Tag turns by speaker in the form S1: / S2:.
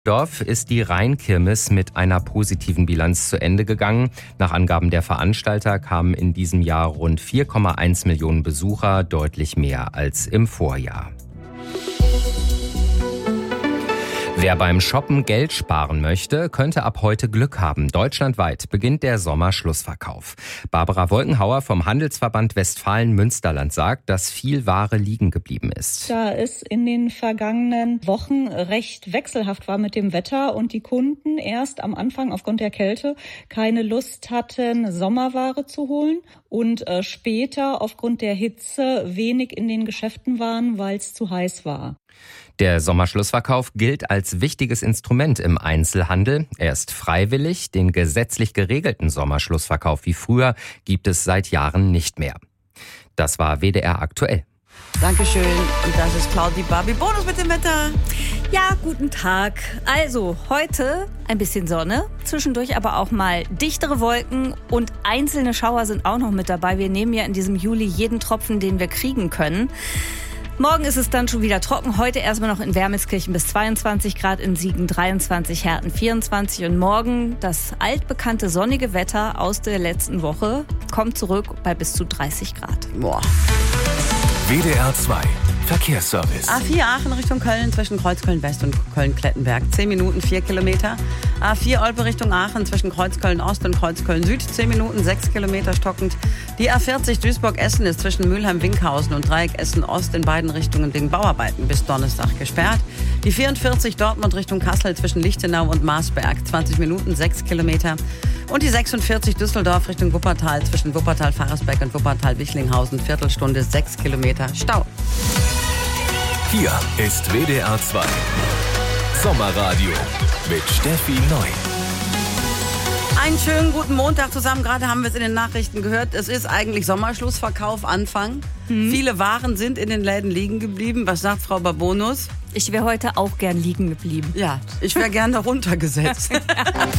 S1: Dorf ist die Rheinkirmes mit einer positiven Bilanz zu Ende gegangen. Nach Angaben der Veranstalter kamen in diesem Jahr rund 4,1 Millionen Besucher, deutlich mehr als im Vorjahr. Wer beim Shoppen Geld sparen möchte, könnte ab heute Glück haben. Deutschlandweit beginnt der Sommerschlussverkauf. Barbara Wolkenhauer vom Handelsverband Westfalen-Münsterland sagt, dass viel Ware liegen geblieben ist.
S2: Da es in den vergangenen Wochen recht wechselhaft war mit dem Wetter und die Kunden erst am Anfang aufgrund der Kälte keine Lust hatten, Sommerware zu holen und später aufgrund der Hitze wenig in den Geschäften waren, weil es zu heiß war.
S1: Der Sommerschlussverkauf gilt als wichtiges Instrument im Einzelhandel. Er ist freiwillig. Den gesetzlich geregelten Sommerschlussverkauf wie früher gibt es seit Jahren nicht mehr. Das war WDR aktuell.
S3: Dankeschön. Und das ist Claudi Barbie. Bonus mit dem Wetter.
S4: Ja, guten Tag. Also heute ein bisschen Sonne, zwischendurch aber auch mal dichtere Wolken und einzelne Schauer sind auch noch mit dabei. Wir nehmen ja in diesem Juli jeden Tropfen, den wir kriegen können. Morgen ist es dann schon wieder trocken. Heute erstmal noch in Wermelskirchen bis 22 Grad, in Siegen 23, Herten 24. Und morgen das altbekannte sonnige Wetter aus der letzten Woche kommt zurück bei bis zu 30 Grad.
S3: Boah.
S5: WDR 2 Verkehrsservice.
S3: A4 Aachen Richtung Köln zwischen Kreuzköln-West und Köln-Klettenberg. 10 Minuten, 4 Kilometer. A4 Olpe Richtung Aachen zwischen Kreuzköln-Ost und Kreuzköln-Süd. 10 Minuten, 6 Kilometer stockend. Die A40 Duisburg-Essen ist zwischen Mülheim-Winkhausen und Dreieck Essen-Ost in beiden Richtungen wegen Bauarbeiten bis Donnerstag gesperrt. Die 44 Dortmund Richtung Kassel zwischen Lichtenau und Marsberg. 20 Minuten, 6 Kilometer. Und die 46 Düsseldorf Richtung Wuppertal zwischen Wuppertal-Faresbeck und Wuppertal-Wichlinghausen. Viertelstunde, 6 Kilometer Stau.
S5: Hier ist WDR 2 Sommerradio mit Steffi Neu.
S3: Einen schönen guten Montag zusammen. Gerade haben wir es in den Nachrichten gehört. Es ist eigentlich Sommerschlussverkauf Anfang. Viele Waren sind in den Läden liegen geblieben. Was sagt Frau Babonus?
S4: Ich wäre heute auch gern liegen geblieben.
S3: Ja, ich wäre gern darunter gesetzt.